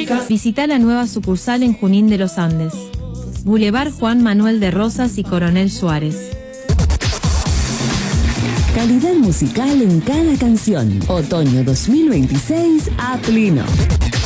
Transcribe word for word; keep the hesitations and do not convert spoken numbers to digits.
música. Visita la nueva sucursal en Junín de los Andes. Boulevard Juan Manuel de Rosas y Coronel Suárez. Calidad musical en cada canción. Otoño dos mil veintiséis a pleno.